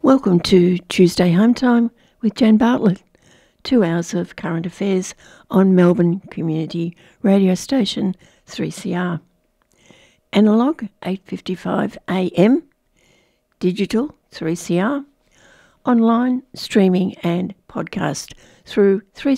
Welcome to Tuesday Home Time with Jan Bartlett. 2 hours of current affairs on Melbourne Community Radio Station 3CR. Analog 8:55 AM, digital 3CR, online, streaming and podcast through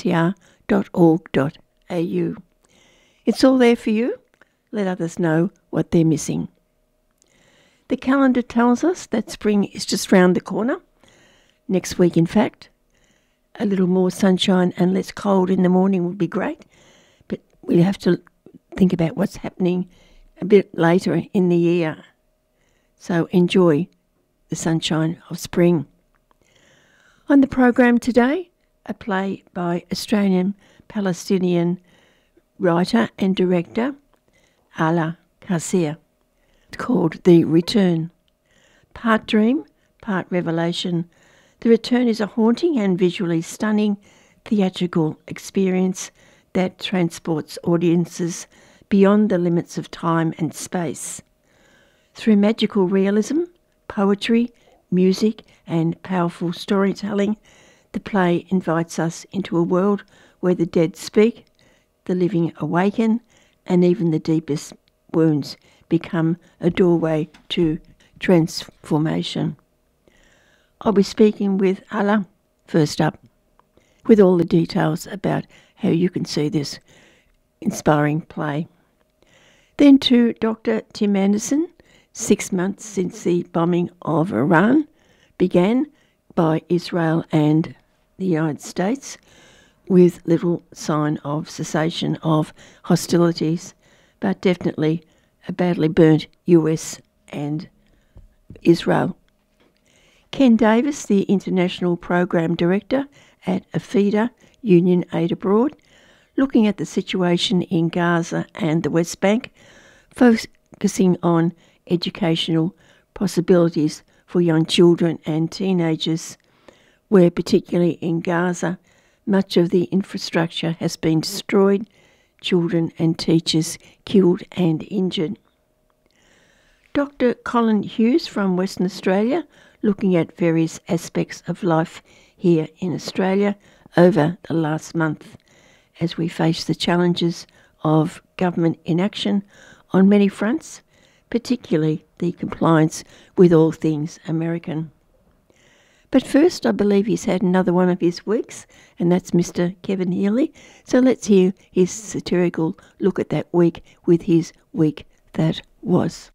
3cr.org.au. It's all there for you. Let others know what they're missing. The calendar tells us that spring is just round the corner. Next week, in fact, a little more sunshine and less cold in the morning would be great. But we have to think about what's happening a bit later in the year. So enjoy the sunshine of spring. On the program today, a play by Australian-Palestinian writer and director Ala Qasir, called The Return. Part dream, part revelation, The Return is a haunting and visually stunning theatrical experience that transports audiences beyond the limits of time and space. Through magical realism, poetry, music and powerful storytelling, the play invites us into a world where the dead speak, the living awaken, and even the deepest wounds become a doorway to transformation. I'll be speaking with Ala first up, with all the details about how you can see this inspiring play. Then to Dr. Tim Anderson, 6 months since the bombing of Iran began by Israel and the United States, with little sign of cessation of hostilities, but definitely a badly burnt US and Israel. Ken Davis, the International Program Director at AFIDA, Union Aid Abroad, looking at the situation in Gaza and the West Bank, focusing on educational possibilities for young children and teenagers, where particularly in Gaza, much of the infrastructure has been destroyed, children and teachers killed and injured. Dr. Colin Hughes from Western Australia, looking at various aspects of life here in Australia over the last month as we face the challenges of government inaction on many fronts, particularly the compliance with all things American. But first, I believe he's had another one of his weeks, and that's Mr. Kevin Healy. So let's hear his satirical look at that week with his week that was.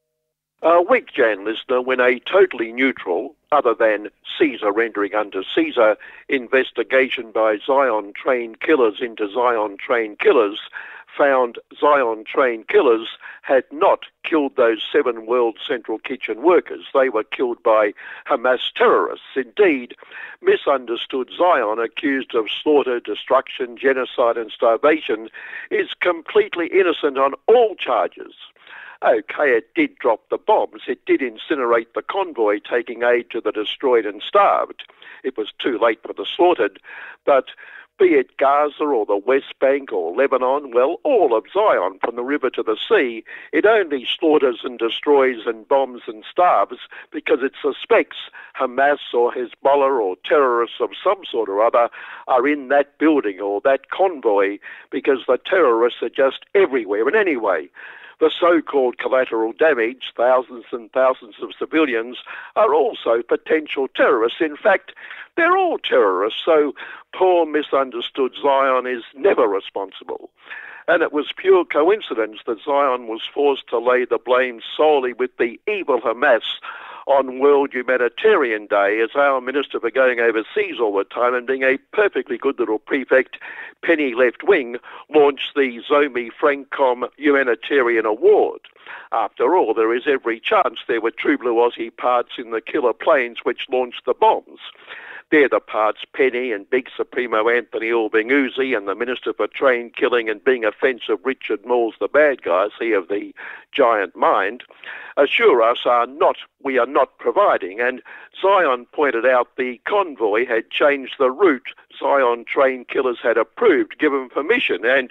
A week, Jan listener, when a totally neutral, other than Caesar rendering unto Caesar, investigation by Zion-trained killers into Zion-trained killers found Zion-trained killers had not killed those 7 World Central Kitchen workers. They were killed by Hamas terrorists. Indeed, misunderstood Zion, accused of slaughter, destruction, genocide and starvation, is completely innocent on all charges. Okay, it did drop the bombs. It did incinerate the convoy taking aid to the destroyed and starved. It was too late for the slaughtered, but be it Gaza or the West Bank or Lebanon, well, all of Zion from the river to the sea, it only slaughters and destroys and bombs and starves because it suspects Hamas or Hezbollah or terrorists of some sort or other are in that building or that convoy, because the terrorists are just everywhere. And anyway, the so-called collateral damage, thousands and thousands of civilians, are also potential terrorists. In fact, they're all terrorists, so poor misunderstood Zion is never responsible. And it was pure coincidence that Zion was forced to lay the blame solely with the evil Hamas on World Humanitarian Day, as our Minister for going overseas all the time and being a perfectly good little prefect, penny left wing, launched the Zomi Francom Humanitarian Award. After all, there is every chance there were true blue Aussie parts in the killer planes which launched the bombs. They're the parts Penny and Big Supremo Anthony Alving Uzi and the Minister for Train Killing and Being Offensive Richard Moore's the bad guys, he of the giant mind, assure us we are not providing. And Zion pointed out the convoy had changed the route Zion train killers had approved, given permission, and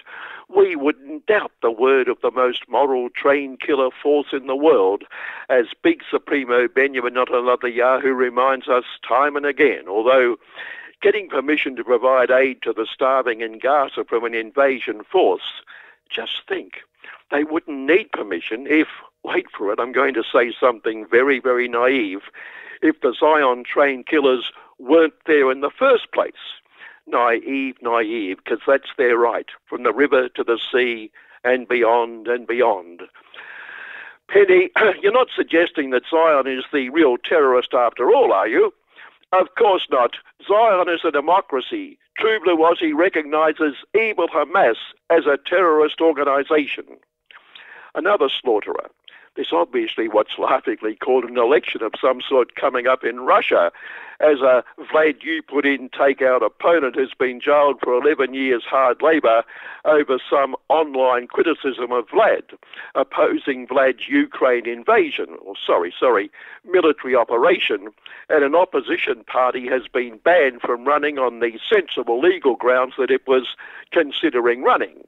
we wouldn't doubt the word of the most moral train killer force in the world, as Big Supremo Benjamin Netanyahu reminds us time and again, although getting permission to provide aid to the starving in Gaza from an invasion force, just think, they wouldn't need permission if, wait for it, I'm going to say something very, very naive, if the Zion train killers weren't there in the first place. Naive, because that's their right, from the river to the sea and beyond and beyond. Penny, you're not suggesting that Zion is the real terrorist after all, are you? Of course not. Zion is a democracy. True Blue Aussie recognises evil Hamas as a terrorist organisation. Another slaughterer. There's obviously what's laughingly called an election of some sort coming up in Russia, as a Vlad Putin takeout opponent has been jailed for 11 years hard labour over some online criticism of Vlad, opposing Vlad's Ukraine invasion, military operation, and an opposition party has been banned from running on the sensible legal grounds that it was considering running.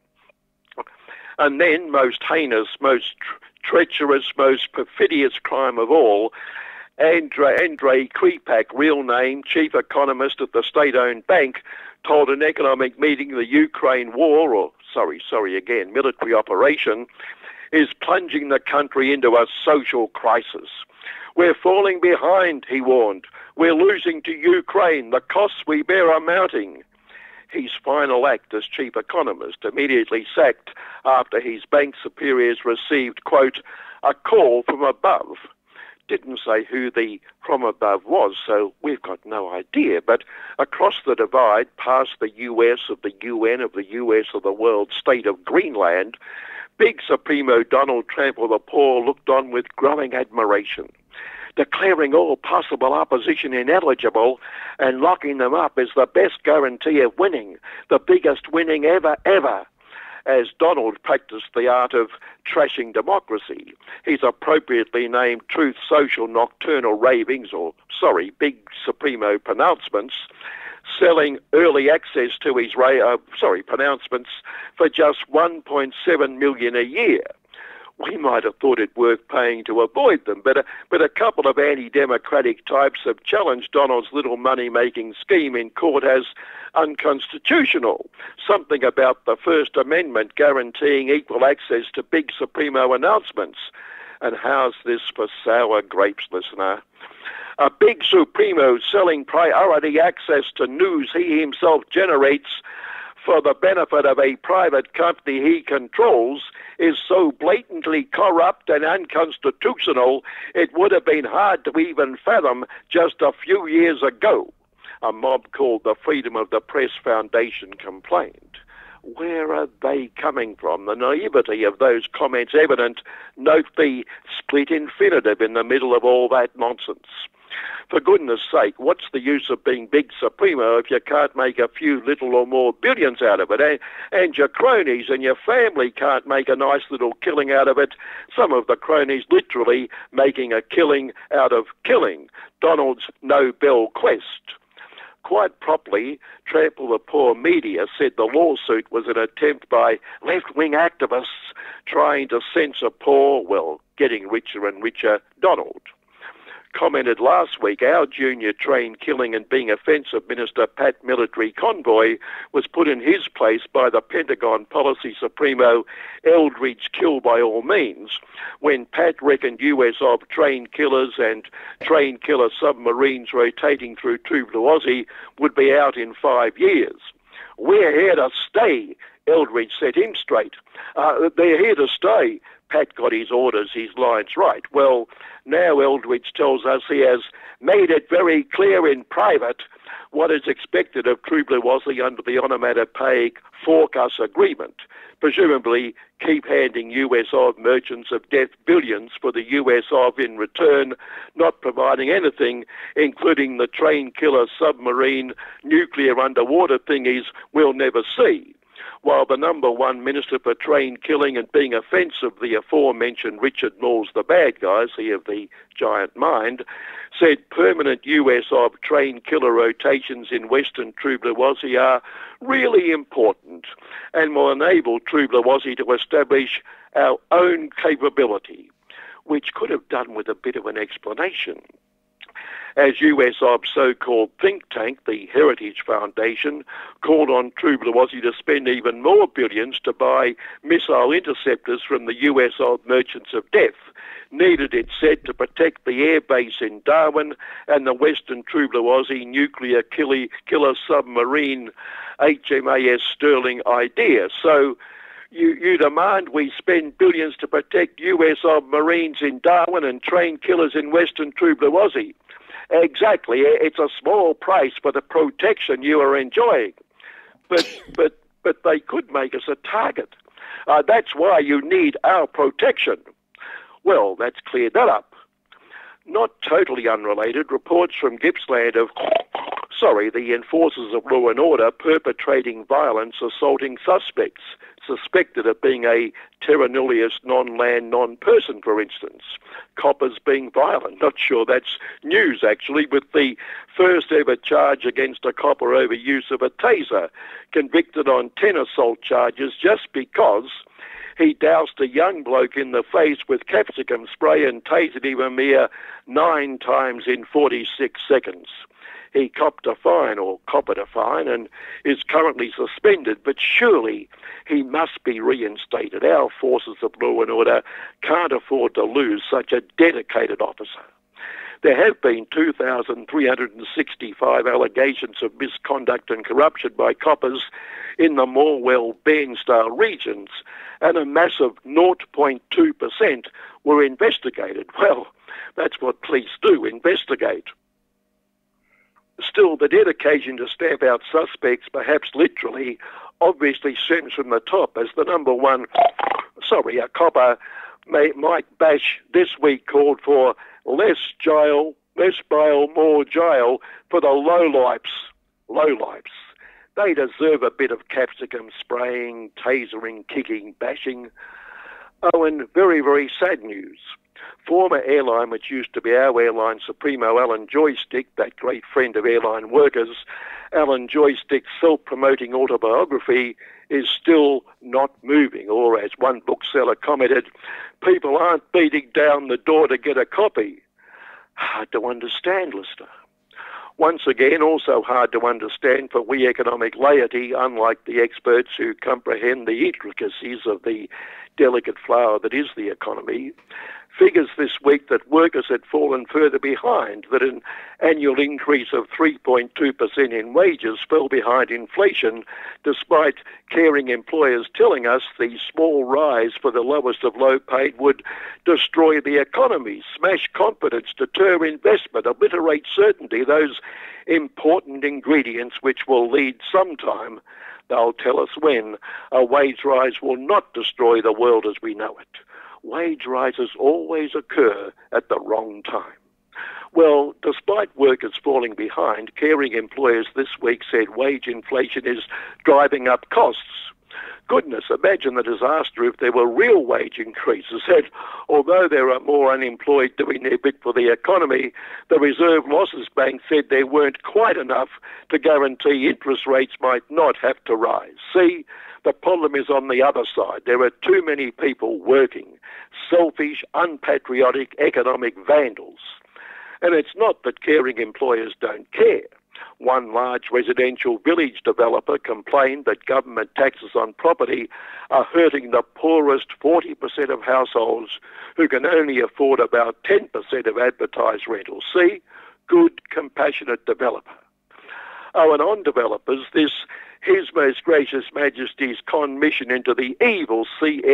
And then, most heinous, most treacherous, most perfidious crime of all, Andrei Kripak, real name, chief economist at the state-owned bank, told an economic meeting the Ukraine war, military operation, is plunging the country into a social crisis. We're falling behind, he warned. We're losing to Ukraine. The costs we bear are mounting. His final act as chief economist, immediately sacked after his bank superiors received, quote, a call from above. Didn't say who the from above was, so we've got no idea. But across the divide, past the US of the UN of the US of the world state of Greenland, Big Supremo Donald Trump of the poor looked on with growing admiration, declaring all possible opposition ineligible and locking them up as the best guarantee of winning, the biggest winning ever, as Donald practiced the art of trashing democracy. His appropriately named Truth Social nocturnal ravings, Big Supremo pronouncements, selling early access to his pronouncements for just $1.7 million a year. We might have thought it worth paying to avoid them, but a couple of anti-democratic types have challenged Donald's little money-making scheme in court as unconstitutional. Something about the First Amendment guaranteeing equal access to Big Supremo announcements. And how's this for sour grapes, listener? A Big Supremo selling priority access to news he himself generates for the benefit of a private company he controls is so blatantly corrupt and unconstitutional it would have been hard to even fathom just a few years ago. A mob called the Freedom of the Press Foundation complained. Where are they coming from? The naivety of those comments evident. Note the split infinitive in the middle of all that nonsense. For goodness sake, what's the use of being Big Supremo if you can't make a few little or more billions out of it? And your cronies and your family can't make a nice little killing out of it. Some of the cronies literally making a killing out of killing. Donald's Nobel quest. Quite properly, Trample the Poor media said the lawsuit was an attempt by left-wing activists trying to censor poor, getting richer and richer Donald. Commented last week, our junior train killing and being offensive Minister Pat Military Convoy was put in his place by the Pentagon Policy Supremo Eldridge kill by all means, when Pat reckoned US of train killers and train killer submarines rotating through True Blue Aussie would be out in 5 years. We're here to stay, Eldridge set him straight. They're here to stay. Pat got his orders, his lines right. Well, now Eldridge tells us he has made it very clear in private what is expected of True Blue Aussie under the onomatopoeic Fork-Us agreement. Presumably keep handing US of merchants of death billions for the US of in return, not providing anything, including the train killer submarine nuclear underwater thingies we'll never see. while the number one minister for train killing and being offensive, the aforementioned Richard Mills, the bad guys, he of the giant mind, said permanent US of train killer rotations in western Trublawazi are really important and will enable Trublawazi to establish our own capability, which could have done with a bit of an explanation. As USOB's so-called think tank, the Heritage Foundation, called on Trublawazi to spend even more billions to buy missile interceptors from the USOB merchants of death, needed, it said, to protect the airbase in Darwin and the Western Trublawazi nuclear killer submarine HMAS Sterling idea. So you demand we spend billions to protect USOB Marines in Darwin and train killers in Western Trublawazi. Exactly. It's a small price for the protection you are enjoying. But they could make us a target. That's why you need our protection. Well, that's cleared that up. Not totally unrelated, reports from Gippsland of, the enforcers of law and order perpetrating violence, assaulting suspects, suspected of being a terra nullius non-land, non-person, for instance. Coppers being violent. Not sure that's news, actually, with the first ever charge against a copper over use of a taser, convicted on 10 assault charges just because he doused a young bloke in the face with capsicum spray and tasered him a mere 9 times in 46 seconds. He copped a fine, or coppered a fine, and is currently suspended, but surely he must be reinstated. Our forces of law and order can't afford to lose such a dedicated officer. There have been 2,365 allegations of misconduct and corruption by coppers in the Morwell-Bairnsdale regions, and a massive 0.2% were investigated. Well, that's what police do, investigate. Still, the dedication to stamp out suspects, perhaps literally, obviously stems from the top, as the number one, a copper, Mike Bash, this week called for less jail, less bail, more jail for the lowlifes. They deserve a bit of capsicum spraying, tasering, kicking, bashing. Oh, and very, very sad news. Former airline, which used to be our airline supremo, Alan Joystick, that great friend of airline workers, Alan Joystick's self-promoting autobiography is still not moving, or as one bookseller commented, people aren't beating down the door to get a copy. Hard to understand, listener. Once again, also hard to understand for we economic laity, unlike the experts who comprehend the intricacies of the delicate flower that is the economy. Figures this week that workers had fallen further behind, that an annual increase of 3.2% in wages fell behind inflation, despite caring employers telling us the small rise for the lowest of low paid would destroy the economy, smash confidence, deter investment, obliterate certainty, those important ingredients which will lead sometime, they'll tell us when, a wage rise will not destroy the world as we know it. Wage rises always occur at the wrong time. Well, despite workers falling behind, caring employers this week said wage inflation is driving up costs. Goodness, imagine the disaster if there were real wage increases. And although there are more unemployed doing their bit for the economy, the Reserve Losses Bank said there weren't quite enough to guarantee interest rates might not have to rise. See, the problem is on the other side. There are too many people working, selfish, unpatriotic economic vandals. And it's not that caring employers don't care. One large residential village developer complained that government taxes on property are hurting the poorest 40% of households who can only afford about 10% of advertised rentals. See? Good, compassionate developer. Oh, and on developers, this His Most Gracious Majesty's con mission into the evil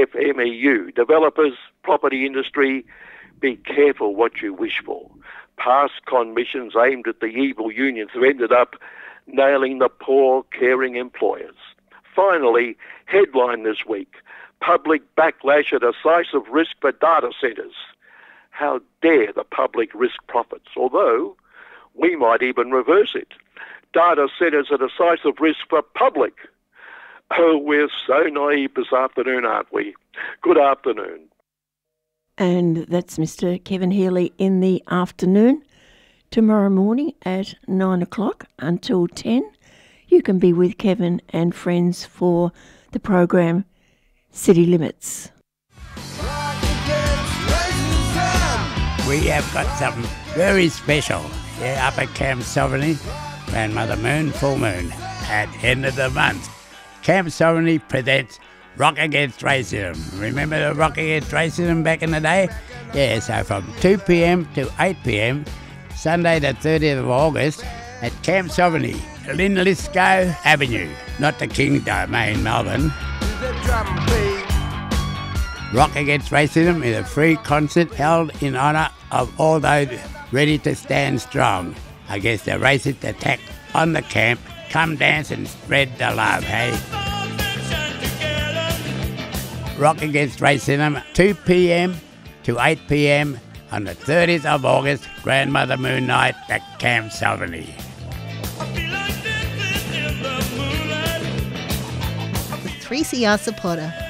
CFMEU. Developers, property industry, be careful what you wish for. Past con missions aimed at the evil unions have ended up nailing the poor, caring employers. Finally, headline this week, public backlash at decisive risk for data centres. How dare the public risk profits, although we might even reverse it. Data centres are decisive risk for public. Oh, we're so naive this afternoon, aren't we? Good afternoon. And that's Mr. Kevin Healy in the afternoon. Tomorrow morning at 9 o'clock until 10, you can be with Kevin and friends for the program City Limits. We have got something very special here up at Camp Sovereignty, Grandmother Moon, full moon, at end of the month. Camp Sovereignty presents Rock Against Racism. Remember the Rock Against Racism back in the day? Yeah, so from 2 p.m. to 8 p.m, Sunday the 30th of August at Camp Sovereignty, Linlithgow Avenue, not the King's Domain, Melbourne. Rock Against Racism is a free concert held in honour of all those ready to stand strong against the racist attack on the camp. Come dance and spread the love, hey? Rock Against Racism, 2 p.m. to 8 p.m. on the 30th of August, Grandmother Moon Night at Camp Sovereignty. The 3CR supporter.